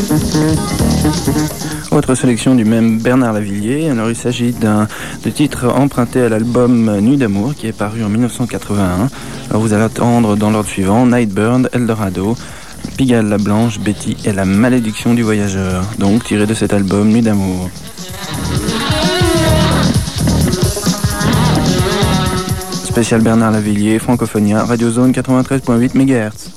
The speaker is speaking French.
Autre sélection du même Bernard Lavilliers. Alors il s'agit de titre emprunté à l'album Nuit d'amour qui est paru en 1981. Alors vous allez attendre dans l'ordre suivant Nightbird, Eldorado, Pigalle la Blanche, Betty et la malédiction du voyageur. Donc tiré de cet album Nuit d'amour. Spécial Bernard Lavilliers, Francophonia, Radio Zone 93.8 MHz.